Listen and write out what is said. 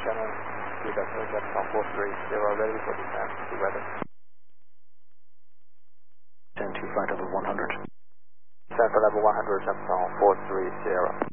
Lieutenant, good afternoon, Jefferson 430, ready for descent to weather. 10 to flight level 100. Descent for level 100, Jefferson 430.